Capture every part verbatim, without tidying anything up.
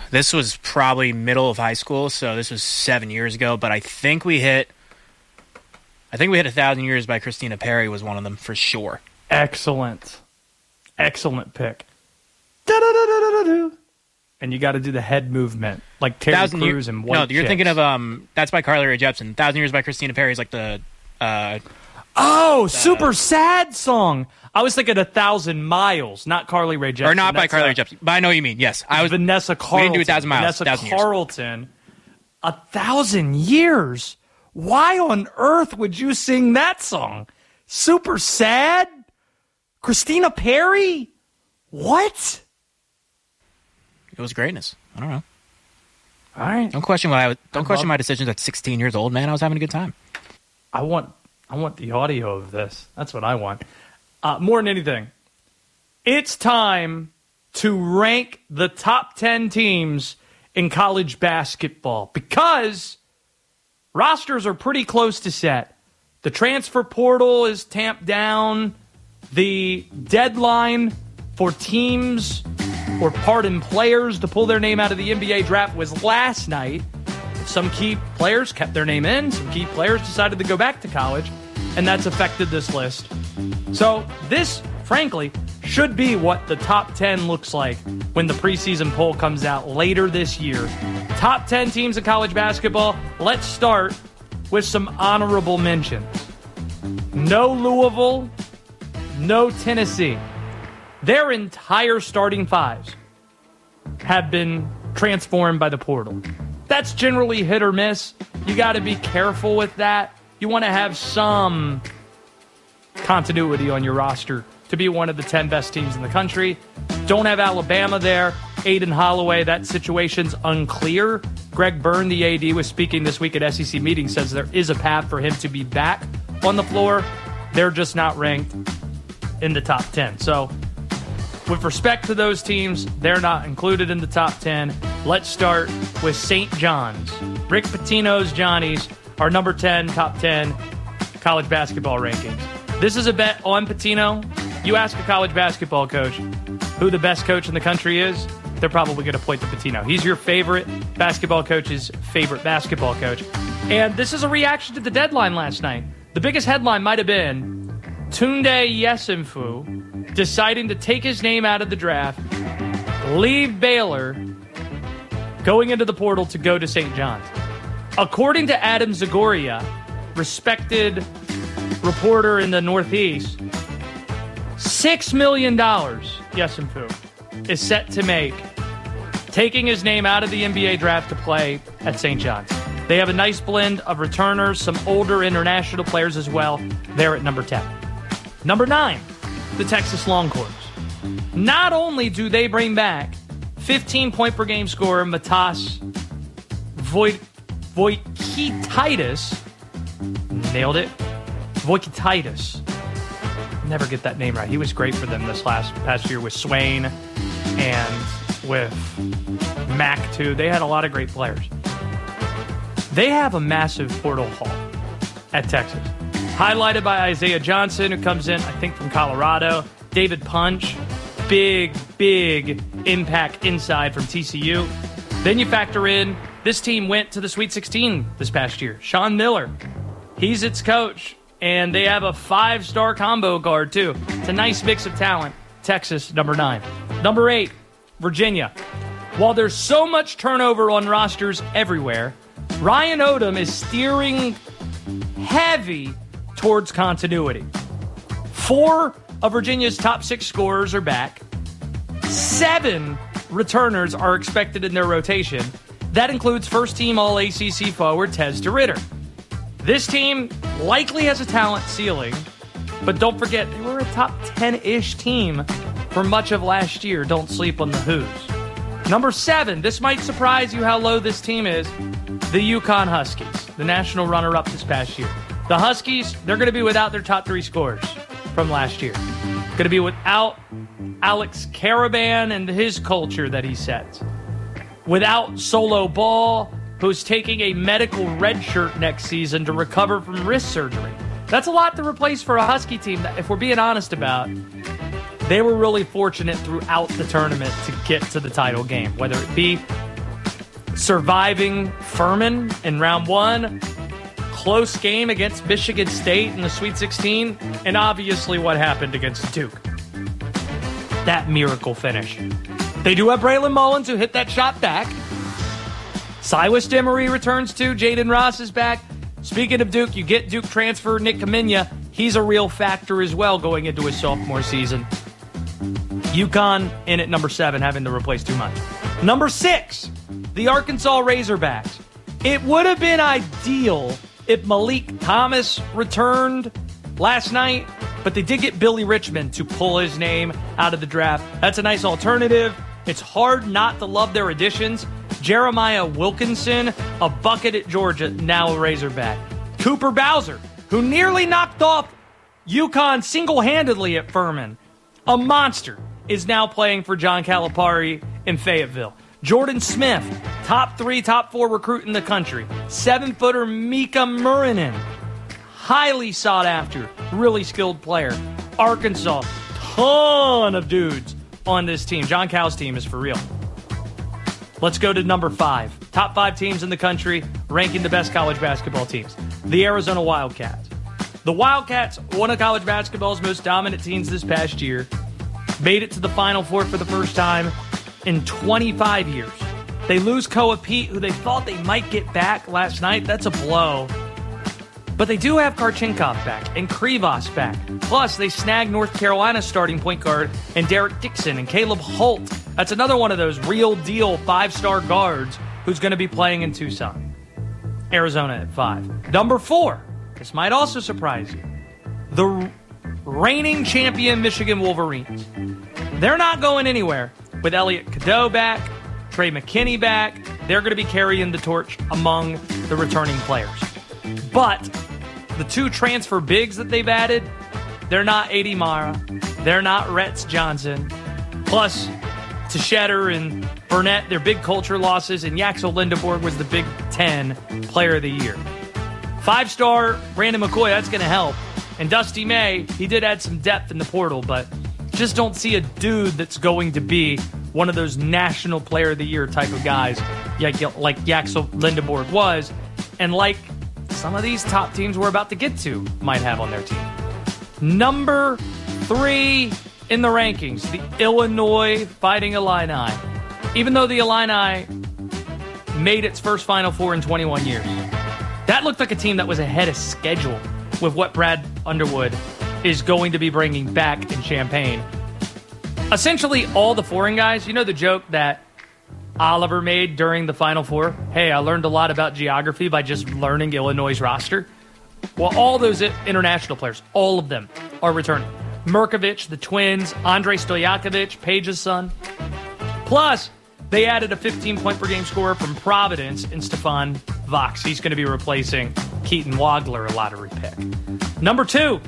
this was probably middle of high school, so this was seven years ago. But I think we hit, I think we hit a thousand years by Christina Perri was one of them for sure. Excellent, excellent pick. Da-da-da-da-da-da. And you got to do the head movement like Terry thousand Crews year, and White No, you're Chicks. thinking of um. That's by Carly Rae Jepsen. Thousand Years by Christina Perri is like the. Uh, oh, uh, super sad song. I was thinking A Thousand Miles, not Carly Rae Jepsen. Or not by That's Carly a, Rae Jepsen. But I know what you mean. Yes, I was Vanessa Carlton. We didn't do A Thousand Miles. Vanessa thousand Carlton. Years. A Thousand Years. Why on earth would you sing that song? Super sad. Christina Perri. What? It was greatness. I don't know. All right. Don't question what I was, don't I question love- my decisions at sixteen years old, man. I was having a good time. I want I want the audio of this. That's what I want. Uh, more than anything, it's time to rank the top ten teams in college basketball because rosters are pretty close to set. The transfer portal is tamped down. The deadline for teams or pardon players to pull their name out of the N B A draft was last night. Some key players kept their name in. Some key players decided to go back to college, and that's affected this list. So this, frankly, should be what the top ten looks like when the preseason poll comes out later this year. Top ten teams in college basketball. Let's start with some honorable mentions. No Louisville, no Tennessee. Their entire starting fives have been transformed by the portal. That's generally hit or miss. You got to be careful with that. You want to have some continuity on your roster to be one of the ten best teams in the country. Don't have Alabama there. Aiden Holloway, that situation's unclear. Greg Byrne, the A D, was speaking this week at S E C meetings, says there is a path for him to be back on the floor. They're just not ranked in the top ten. So with respect to those teams, they're not included in the top ten. Let's start with Saint John's. Rick Pitino's Johnnies are number ten, top ten college basketball rankings. This is a bet on Pitino. You ask a college basketball coach who the best coach in the country is, they're probably going to point to Pitino. He's your favorite basketball coach's favorite basketball coach. And this is a reaction to the deadline last night. The biggest headline might have been Tunde Yesimfu deciding to take his name out of the draft, leave Baylor, going into the portal to go to Saint John's. According to Adam Zagoria, respected reporter in the Northeast, six million dollars Yesimfu is set to make taking his name out of the N B A draft to play at Saint John's. They have a nice blend of returners, some older international players as well. They're at number ten. Number nine, the Texas Longhorns. Not only do they bring back fifteen-point-per-game scorer Matas Voit- Voikititis, nailed it, Voikititis. Never get that name right. He was great for them this last past year with Swain and with Mac, too. They had a lot of great players. They have a massive portal haul at Texas, highlighted by Isaiah Johnson, who comes in, I think, from Colorado. David Punch, big, big impact inside from T C U. Then you factor in, this team went to the Sweet sixteen this past year. Sean Miller, he's its coach, and they have a five-star combo guard, too. It's a nice mix of talent. Texas, number nine. Number eight, Virginia. While there's so much turnover on rosters everywhere, Ryan Odom is steering heavy towards continuity. Four of Virginia's top six scorers are back. Seven returners are expected in their rotation. That includes first-team All-A C C forward Tez DeRitter. This team likely has a talent ceiling, but don't forget, they were a top ten-ish team for much of last year. Don't sleep on the Hoos. Number seven, this might surprise you how low this team is, the UConn Huskies, the national runner-up this past year. The Huskies, they're going to be without their top three scorers from last year. Going to be without Alex Caravan and his culture that he sets. Without Solo Ball, who's taking a medical red shirt next season to recover from wrist surgery. That's a lot to replace for a Husky team that, if we're being honest about, they were really fortunate throughout the tournament to get to the title game, whether it be surviving Furman in round one, close game against Michigan State in the Sweet sixteen, and obviously what happened against Duke. That miracle finish. They do have Braylon Mullins who hit that shot back. Silas Demery returns too. Jaden Ross is back. Speaking of Duke, you get Duke transfer Nick Kaminya. He's a real factor as well going into his sophomore season. UConn in at number seven, having to replace too much. Number six, the Arkansas Razorbacks. It would have been ideal if Malik Thomas returned last night, but they did get Billy Richmond to pull his name out of the draft. That's a nice alternative. It's hard not to love their additions. Jeremiah Wilkinson, a bucket at Georgia, now a Razorback. Cooper Bowser, who nearly knocked off UConn single-handedly at Furman, a monster, is now playing for John Calipari in Fayetteville. Jordan Smith, top three, top four recruit in the country. Seven-footer Mika Murinen, highly sought after, really skilled player. Arkansas, ton of dudes on this team. John Cal's team is for real. Let's go to number five. Top five teams in the country, ranking the best college basketball teams. The Arizona Wildcats. The Wildcats, one of college basketball's most dominant teams this past year, made it to the Final Four for the first time in twenty-five years. They lose Koa Pete, who they thought they might get back last night. That's a blow. But they do have Karchinkov back and Krivos back. Plus, they snagged North Carolina's starting point guard and Derek Dixon and Caleb Holt. That's another one of those real-deal five-star guards who's going to be playing in Tucson. Arizona at five. Number four. This might also surprise you. The reigning champion Michigan Wolverines. They're not going anywhere. With Elliot Cadeau back, Trey McKinney back, they're going to be carrying the torch among the returning players. But the two transfer bigs that they've added, they're not A D Mara. They're not Retz Johnson. Plus, Teixeira and Burnett, they're big culture losses, and Yaxel Lindeborg was the Big Ten Player of the Year. Five-star Brandon McCoy, that's going to help. And Dusty May, he did add some depth in the portal, but just don't see a dude that's going to be one of those National Player of the Year type of guys like, like Yaxel Lindeborg was, and like some of these top teams we're about to get to might have on their team. Number three in the rankings, the Illinois Fighting Illini. Even though the Illini made its first Final Four in twenty-one years, that looked like a team that was ahead of schedule with what Brad Underwood is going to be bringing back in Champaign. Essentially, all the foreign guys, you know the joke that Oliver made during the Final Four? Hey, I learned a lot about geography by just learning Illinois' roster. Well, all those international players, all of them are returning. Merkovich, the twins, Andrei Stojakovic, Page's son. Plus, they added a fifteen-point per game scorer from Providence in Stefan Vox. He's going to be replacing Keaton Wagler, a lottery pick. Number two,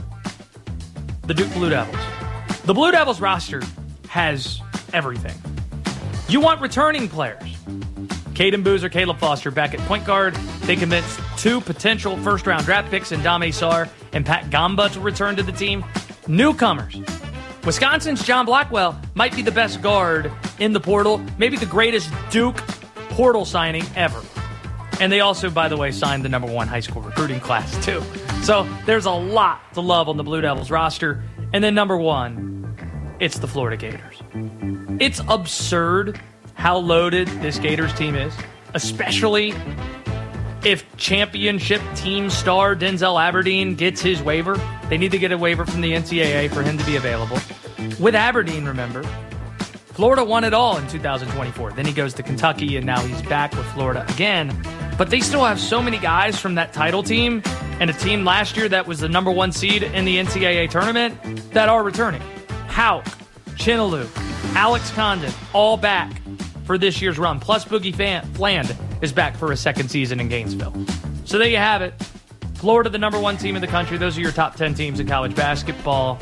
the Duke Blue Devils. The Blue Devils roster has everything. You want returning players. Caden Boozer, Caleb Foster back at point guard. They convinced two potential first-round draft picks in Dame Sarr and Pat Gamba to return to the team. Newcomers. Wisconsin's John Blackwell might be the best guard in the portal, maybe the greatest Duke portal signing ever. And they also, by the way, signed the number one high school recruiting class, too. So there's a lot to love on the Blue Devils roster. And then number one, it's the Florida Gators. It's absurd how loaded this Gators team is, especially if championship team star Denzel Aberdeen gets his waiver. They need to get a waiver from the N C double A for him to be available. With Aberdeen, remember, Florida won it all in two thousand twenty-four. Then he goes to Kentucky, and now he's back with Florida again. But they still have so many guys from that title team and a team last year that was the number one seed in the N C double A tournament that are returning. Houck, Chinaloo, Alex Condon, all back for this year's run. Plus Boogie Fan- Fland is back for a second season in Gainesville. So there you have it. Florida, the number one team in the country. Those are your top ten teams in college basketball.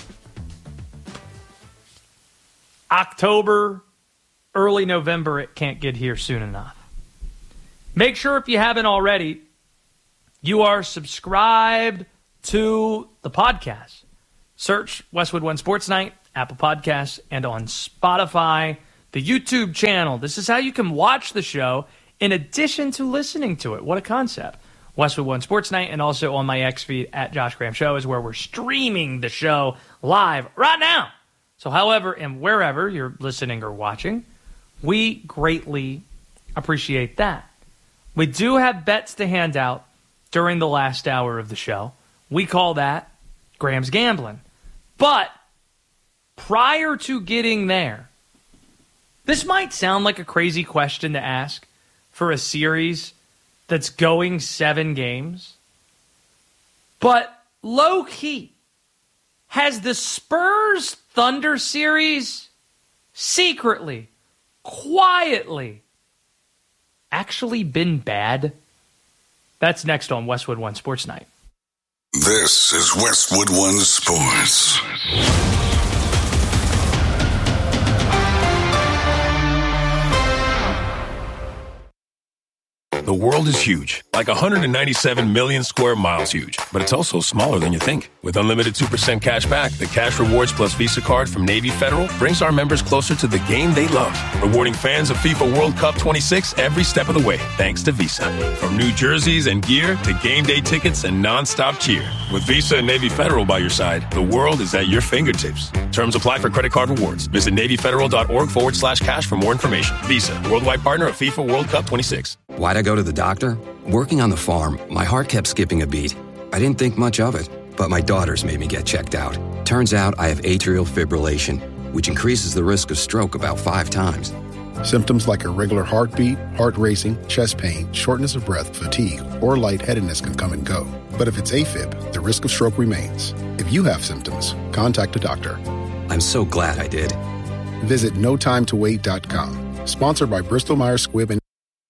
October, early November, it can't get here soon enough. Make sure if you haven't already, you are subscribed to the podcast. Search Westwood One Sports Night, Apple Podcasts, and on Spotify, the YouTube channel. This is how you can watch the show in addition to listening to it. What a concept. Westwood One Sports Night, and also on my X feed at Josh Graham Show is where we're streaming the show live right now. So however and wherever you're listening or watching, we greatly appreciate that. We do have bets to hand out during the last hour of the show. We call that Graham's Gambling. But prior to getting there, this might sound like a crazy question to ask for a series that's going seven games. But low-key, has the Spurs Thunder series secretly, quietly, actually been bad? That's next on Westwood One Sports Night. This is Westwood One Sports. The world is huge, like one hundred ninety-seven million square miles huge. But it's also smaller than you think. With unlimited two percent cash back, the Cash Rewards Plus Visa card from Navy Federal brings our members closer to the game they love, rewarding fans of FIFA World Cup twenty-six every step of the way, thanks to Visa. From new jerseys and gear to game day tickets and nonstop cheer. With Visa and Navy Federal by your side, the world is at your fingertips. Terms apply for credit card rewards. Visit NavyFederal.org forward slash cash for more information. Visa, worldwide partner of FIFA World Cup twenty-six. Why'd I go to the doctor? Working on the farm, my heart kept skipping a beat. I didn't think much of it, but my daughters made me get checked out. Turns out I have atrial fibrillation, which increases the risk of stroke about five times. Symptoms like irregular heartbeat, heart racing, chest pain, shortness of breath, fatigue, or lightheadedness can come and go. But if it's AFib, the risk of stroke remains. If you have symptoms, contact a doctor. I'm so glad I did. Visit no time to wait dot com. Sponsored by Bristol Myers Squibb and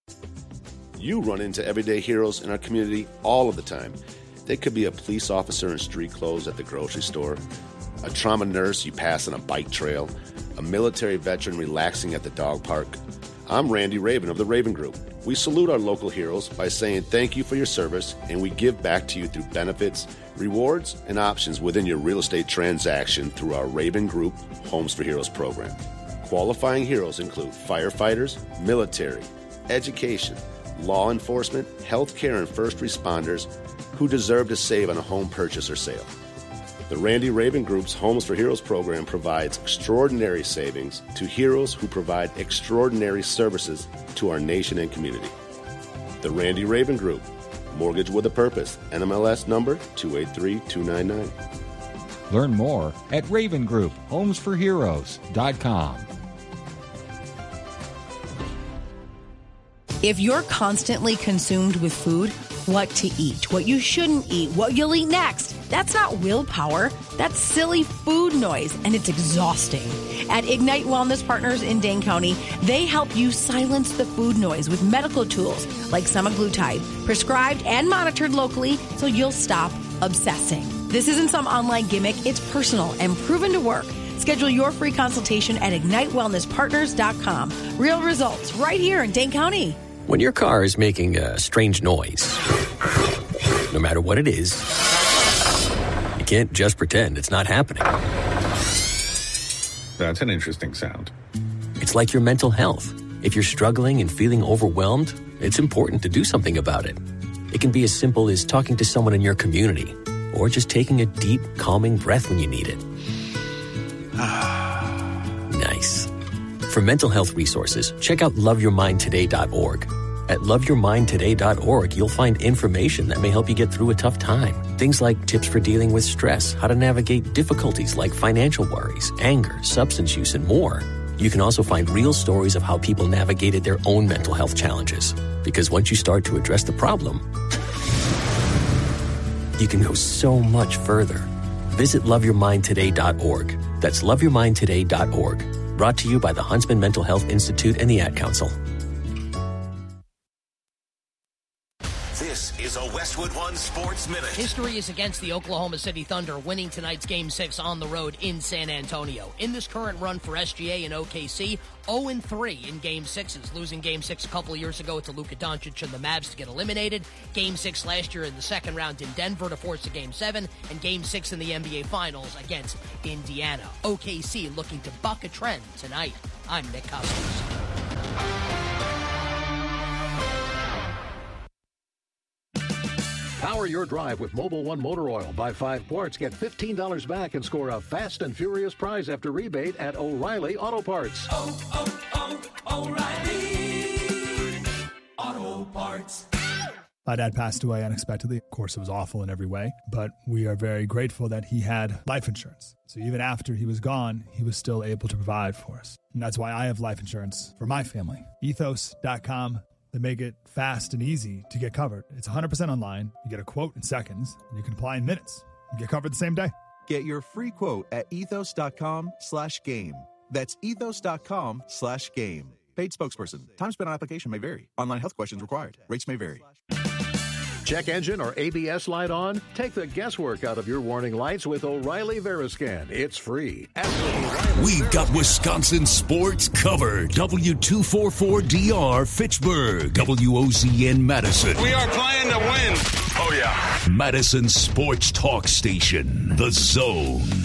You run into everyday heroes in our community all of the time. They could be a police officer in street clothes at the grocery store, a trauma nurse you pass on a bike trail, a military veteran relaxing at the dog park. I'm Randy Raven of the Raven Group. We salute our local heroes by saying thank you for your service, and we give back to you through benefits, rewards, and options within your real estate transaction through our Raven Group Homes for Heroes program. Qualifying heroes include firefighters, military, education, law enforcement, healthcare, and first responders who deserve to save on a home purchase or sale. The Randy Raven Group's Homes for Heroes program provides extraordinary savings to heroes who provide extraordinary services to our nation and community. The Randy Raven Group, mortgage with a purpose, N M L S number two eight three two nine nine. Learn more at Raven Group Homes for Heroes dot com. If you're constantly consumed with food, what to eat, what you shouldn't eat, what you'll eat next, that's not willpower. That's silly food noise, and it's exhausting. At Ignite Wellness Partners in Dane County, they help you silence the food noise with medical tools like semaglutide, prescribed and monitored locally so you'll stop obsessing. This isn't some online gimmick. It's personal and proven to work. Schedule your free consultation at ignite wellness partners dot com. Real results right here in Dane County. When your car is making a strange noise, no matter what it is, you can't just pretend it's not happening. That's an interesting sound. It's like your mental health. If you're struggling and feeling overwhelmed, it's important to do something about it. It can be as simple as talking to someone in your community, or just taking a deep, calming breath when you need it. Nice. For mental health resources, check out love your mind today dot org. At love your mind today dot org, you'll find information that may help you get through a tough time. Things like tips for dealing with stress, how to navigate difficulties like financial worries, anger, substance use, and more. You can also find real stories of how people navigated their own mental health challenges. Because once you start to address the problem, you can go so much further. Visit love your mind today dot org. That's love your mind today dot org. Brought to you by the Huntsman Mental Health Institute and the Ad Council. This is a Westwood One Sports Minute. History is against the Oklahoma City Thunder, winning tonight's Game six on the road in San Antonio. In this current run for S G A and O K C, oh and three in Game sixes, losing Game six a couple of years ago to Luka Doncic and the Mavs to get eliminated, Game six last year in the second round in Denver to force a Game seven, and Game six in the N B A Finals against Indiana. O K C looking to buck a trend tonight. I'm Nick Cousins. Power your drive with Mobil one Motor Oil. Buy five quarts, get fifteen dollars back, and score a fast and furious prize after rebate at O'Reilly Auto Parts. Oh, oh, oh, O'Reilly Auto Parts. My dad passed away unexpectedly. Of course, it was awful in every way, but we are very grateful that he had life insurance. So even after he was gone, he was still able to provide for us. And that's why I have life insurance for my family. Ethos dot com. They make it fast and easy to get covered. It's one hundred percent online. You get a quote in seconds, and you can apply in minutes. You get covered the same day. Get your free quote at ethos.com slash game. That's ethos.com slash game. Paid spokesperson. Time spent on application may vary. Online health questions required. Rates may vary. Check engine or A B S light on? Take the guesswork out of your warning lights with O'Reilly Veriscan. It's free. We've got Wisconsin sports covered. W two forty-four D R Fitchburg. W O Z N Madison. We are playing to win. Oh, yeah. Madison Sports Talk Station. The Zone.